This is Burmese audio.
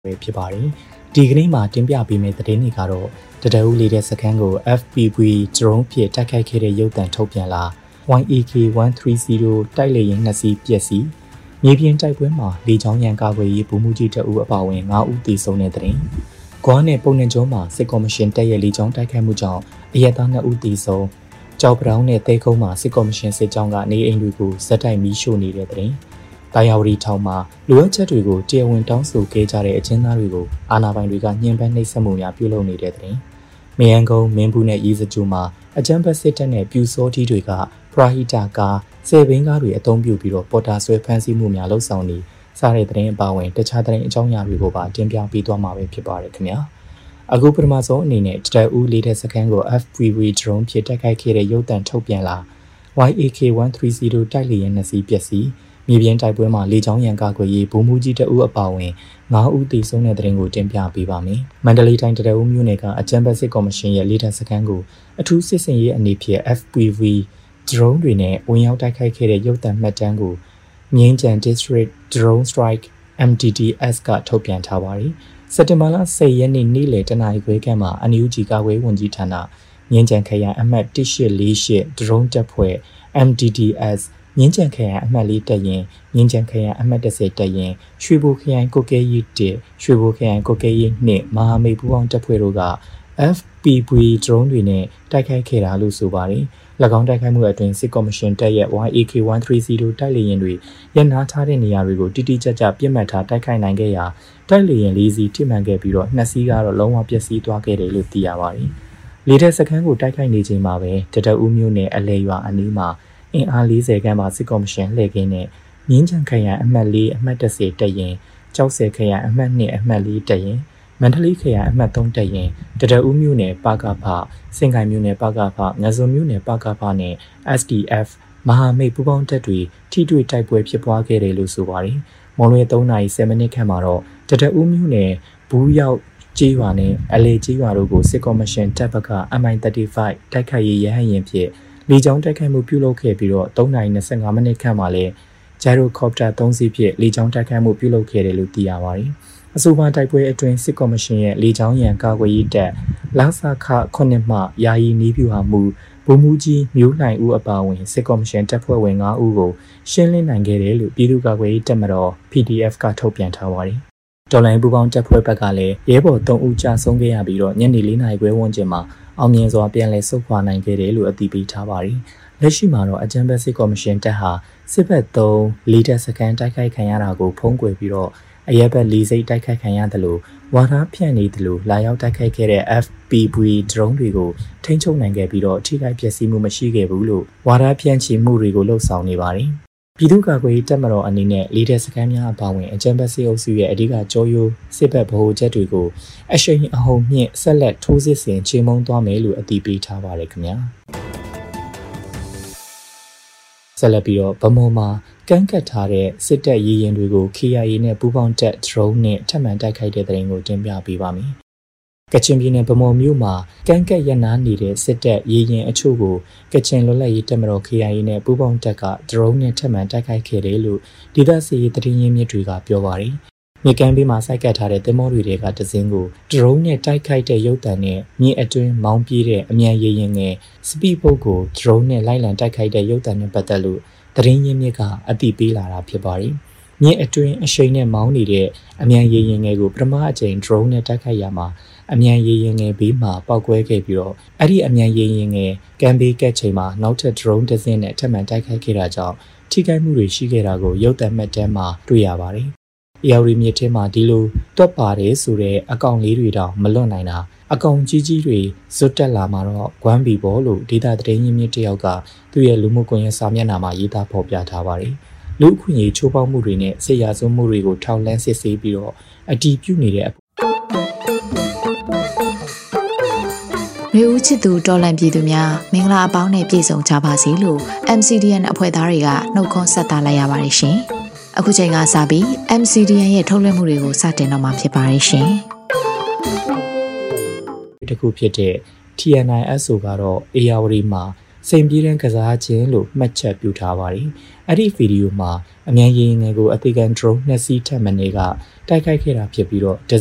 ဖြစ်ပါတယ်။ဒီကနေ့မှာတင်ပြပေးမယ့်သတင်းတွေကတော့တတအူးလေးတဲ့စခန်းကို FPV drone ဖြင့်တိုက်ခိုက်ခဲ့တဲ့ရုပ်သံထုတ်ပြန်လာ YAK130 တိုက်လေယာဉ်2စီးပျက်စီးမြေပြင်တိုက်ပွဲမှာလေကြောင်းရန်ကာကွယ်ရေးဗိုလ်မှူးကြီးတအူးအပါအဝင်9ဦးသေဆုံးတဲ့သတင်း။ဂွားနဲ့ပုံနှံကျွန်းမှာစစ်ကော်မရှင်တပ်ရဲ့လေကြောင်းတိုက်ခိုက်မှုကြောင့်အရက်သား2ဦးသေဆုံးကြောက်ပတောင်းနဲ့တဲကုန်းမှာစစ်ကော်မရှင်စစ်ကြောင်းကနေအိမ်တွေကိုဇက်တိုက်မီးရှို့နေတဲ့သတင်း။တာယာဝတီထောင်မှာလိုအပ်ချက်တွေကိုတရားဝင်တောင်းဆိုခဲ့ကြတဲ့အကျဉ်းသားတွေကိုအာဏာပိုင်တွေကညှဉ်းပန်းနှိပ်စက်မှုများပြုလုပ်နေတဲ့သတင်း။မယန်းကုန်းမင်းဘူးနဲ့ရေးစကြိုမှာအကြမ်းဖက်စစ်တပ်နဲ့ပြူစောတီတွေကပရာဟိတာကားဆယ်ဘင်းကားတွေအသုံးပြုပြီးတော့ပေါ်တာဆွဲဖမ်းဆီးမှုများလှုပ်ဆောင်နေစားတဲ့သတင်းအပါအဝင်တခြားသတင်းအကြောင်းအရာတွေကိုပါတင်ပြပေးသွားမှာပဲဖြစ်ပါတယ်ခင်ဗျာ။အခုပထမဆုံးအနေနဲ့တတအူးလေးတဲ့စခန်းကို FPV drone ဖြင့်တိုက်ခိုက်ခဲ့တဲ့ရုပ်သံထုတ်ပြန်လာ YAK130 တိုက်လေယာဉ်2စီးပျက်စီးမြေပြင်တိုက်ပွဲမှာလေကြောင်းရန်ကာကွယ်ရေးဗိုလ်မှူးကြီးတအူးအပါအဝင်9ဦးသေဆုံးတဲ့သတင်းကိုတင်ပြပေးပါမယ်။မန္တလေးတိုင်းတတအူးမြို့နယ်ကအကြမ်းဖက်စစ်ကော်မရှင်ရဲ့လေတပ်စခန်းကိုအထူးစစ်စင်ရေးအနေဖြင့် FPV drone တွေနဲ့ဝင်ရောက်တိုက်ခိုက်ခဲ့တဲ့ရုပ်သံမှတ်တမ်းကိုမြင်းကြံ District Drone Strike MDDS ကထုတ်ပြန်ထားပါတယ်။စက်တင်ဘာလ10ရက်နေ့နေ့လယ်တနာရီခွဲခန့်မှာအန်ယူဂျီကာကွယ်ဝန်ကြီးဌာနမြင်းကြံခရိုင်အမှတ်1848 drone တပ်ဖွဲ့ MDDS မြင်းကြံခရိုင်အမှတ်4တပ်ရင်မြင်းကြံခရိုင်အမှတ်10တပ်ရင်ရွှေဘိုခရိုင်ကုတ်ကဲရီ1ရွှေဘိုခရိုင်ကုတ်ကဲရီ2မဟာမိတ်ပူးပေါင်းတပ်ဖွဲ့တို့က FPV drone တွေနဲ့တိုက်ခိုက်ခဲ့တာလို့ဆိုပါတယ်။၎င်းတိုက်ခိုက်မှုအတွင်းစစ်ကော်မရှင်တပ်ရဲ့ YAK130 တိုက်လေယာဉ်တွေရပ်နားထားတဲ့နေရာတွေကိုတိတိကျကျပြစ်မှတ်ထားတိုက်ခိုက်နိုင်ခဲ့ရာတိုက်လေယာဉ်၄စီးထိမှန်ခဲ့ပြီးတော့2စီးကတော့လုံးဝပျက်စီးသွားခဲ့တယ်လို့သိရပါတယ်။လေတပ်စခန်းကိုတိုက်ခိုက်နေချိန်မှာပဲတတအူးမြို့နယ်အလဲရွာအနီးမှာအင်အား40ခန်းမှာစစ်ကော်မရှင်လှည့်ကင်းနဲ့မြင်းချံခရိုင်အမှတ်4အမှတ်10တပ်ရင်ကြောက်စဲခရိုင်အမှတ်2အမှတ်4တပ်ရင်မန္တလေးခရိုင်အမှတ်3တပ်ရင်တတအူးမြို့နယ်ပကဖစင်ကိုင်မြို့နယ်ပကဖငဇုံမြို့နယ်ပကဖနဲ့ SDF မဟာမိတ်ပူးပေါင်းတပ်တွေထိတွေ့တိုက်ပွဲဖြစ်ပွားခဲ့တယ်လို့ဆိုပါတယ်။မွန်လွဲ3:10မိနစ်ခန့်မှာတော့တတအူးမြို့နယ်ဘူးရောက်ကျေးရွာနဲ့အလေကျေးရွာတို့ကိုစစ်ကော်မရှင်တပ်ဘက်က MI35 တိုက်ခိုက်ရေးရဟတ်ယာဉ်ဖြင့်လေကြောင်းတိုက်ခိုက်မှုပြုလုပ်ခဲ့ပြီးတော့3:25မိနစ်ခန့်မှာလည်းဂျိုင်ရိုကော်ပတာ3စီးဖြင့်လေကြောင်းတိုက်ခိုက်မှုပြုလုပ်ခဲ့တယ်လို့သိရပါတယ်။အဆိုပါတိုက်ပွဲအတွင်းစစ်ကော်မရှင်ရဲ့လေကြောင်းရန်ကာကွယ်ရေးတပ်လာဆာခ9မှယာယီနီးပြူဟာမှုဗိုလ်မှူးကြီးမျိုးလှိုင်ဦးအပါအဝင်စစ်ကော်မရှင်တပ်ဖွဲ့ဝင်9ဦးကိုရှင်းလင်းနိုင်ခဲ့တယ်လို့ပြည်သူ့ကာကွယ်ရေးတပ်မတော် PDF ကထုတ်ပြန်ထားပါတယ်။တော်လိုင်းပူပေါင်းတပ်ဖွဲ့ဘက်ကလည်းရဲဘော်3ဦးကြာဆုံးခဲ့ရပြီးတော့ညနေ4:00နာရီခွဲဝန်းကျင်မှာအောင်မြင်စွာပြန်လည်ဆုတ်ခွာနိုင်ခဲ့တယ်လို့အတည်ပြုထားပါတယ်။လက်ရှိမှာတော့အကြမ်းဖက်စစ်ကော်မရှင်တပ်ဟာစစ်ဘက်3လေးတပ်စခန်းတိုက်ခိုက်ခံရတာကိုဖုံးကွယ်ပြီးတော့အရက်ဘက်၄စိတ်တိုက်ခိုက်ခံရတယ်လို့ဝါဒဖြန့်နေတယ်လို့လာရောက်တိုက်ခိုက်ခဲ့တဲ့ FPV drone တွေကိုထိန်းချုပ်နိုင်ခဲ့ပြီးတော့ထိခိုက်ပျက်စီးမှုမရှိခဲ့ဘူးလို့ဝါဒဖြန့်ချီမှုတွေကိုလှုပ်ဆောင်နေပါတယ်။ပြည်သူ့ကာကွယ်ရေးတပ်မတော်အနေနဲ့လေးတပ်စခန်းများအပါအဝင်အကြမ်းဖက်စစ်အုပ်စုရဲ့အဓိကကြောရိုးစစ်ဘက်ဗဟိုချက်တွေကိုအရှိန်အဟုန်မြင့်ဆက်လက်ထိုးစစ်ဆင်ချေမှုန်းသွားမယ်လို့အတည်ပြုထားပါတယ်ခင်ဗျာ။ဆက်လက်ပြီးတော့ဗမော်မှာကန့်ကတ်ထားတဲ့စစ်တပ်ရေရင်တွေကို KIA နဲ့ပူးပေါင်းတပ် drone နဲ့ထပ်မံတိုက်ခိုက်တဲ့တဲ့ရင်ကိုတင်ပြပေးပါမယ်။ကချင်ပြည်နယ်ဗမော်မြို့မှာကန့်ကတ်ရနာနေတဲ့စစ်တပ်ရေရင်အချို့ကိုကချင်လွတ်လပ်ရေးတပ်မတော် KIA နဲ့ပူးပေါင်းတပ်က drone နဲ့ထပ်မံတိုက်ခိုက်ခဲ့တယ်လို့ဒေသစီရေးသတင်းရင်းမြစ်တွေကပြောပါတယ်။မြေကမ်းဘေးမှာစိုက်ကတ်ထားတဲ့သင်္ဘောတွေကတစင်းကို drone နဲ့တိုက်ခိုက်တဲ့ရုပ်သံနဲ့မြေအတွင်းမောင်းပြေးတဲ့အမြန်ရေရင်ငယ် speed boat ကို drone နဲ့လိုက်လံတိုက်ခိုက်တဲ့ရုပ်သံနဲ့ပတ်သက်လို့သတင်းရင်းမြစ်ကအသိပေးလာတာဖြစ်ပါတယ်။မြစ်အတွင်းအရှိန်နဲ့မောင်းနေတဲ့အမြန်ရေရင်ငယ်ကိုပထမအကြိမ် drone နဲ့တိုက်ခိုက်ရမှာအမြန်ရေရင်ငယ်ဘေးမှာပောက်ကွဲခဲ့ပြီးတော့အဲ့ဒီအမြန်ရေရင်ငယ်ကမ်းဘေးကက်ချိန်မှာနောက်ထပ် drone တစ်စင်းနဲ့ထပ်မံတိုက်ခိုက်ခဲ့တာကြောင့်ထိခိုက်မှုတွေရှိခဲ့တာကိုရုပ်သံမှတ်တမ်းမှာတွေ့ရပါတယ်။ AR မြစ်ထဲမှာဒီလိုတွက်ပါတယ်ဆိုတဲ့အကောင့်လေးတွေတောင်မလွတ်နိုင်တာအကောင်ကြီးကြီးတွေဇွတ်တက်လာမှာတော့ဂွမ်းဘီဘောလို့ဒေတာသတင်းရင်းမြစ်တယောက်ကသူ့ရဲ့လူမှုကွန်ရက်စာမျက်နှာမှာရေးသားဖော်ပြထားပါတယ်။လူ့အခွင့်အရေးချိုးဖောက်မှုတွေနဲ့စစ်ရာဇဝတ်မှုတွေကိုထောက်လှမ်းစစ်ဆေးပြီးတော့အတည်ပြုနေတဲ့မျိုးဦးချစ်သူတော်လန့်ပြည်သူများမင်္ဂလာအပေါင်းနဲ့ပြည့်စုံကြပါစေလို့ MCDN အဖွဲ့သားတွေကနှုတ်ခွန်းဆက်သလိုက်ရပါတယ်ရှင်။အခုချိန်ကစပြီး MCDN ရဲ့ထုတ်လွှင့်မှုတွေကိုစတင်တော့မှာဖြစ်ပါတယ်ရှင်။တခုဖြစ်တဲ့ TNISO ကတော့ AR မှာစိန်ပြေးတဲ့ကစားခြင်းလို့မှတ်ချက်ပြုထားပါတယ်။အဲ့ဒီဗီဒီယိုမှာအမြန်ရေငယ်ကိုအသေးခံ drone 2 စီးထပ်မံတွေကတိုက်ခိုက်ခဲ့တာဖြစ်ပြီးတော့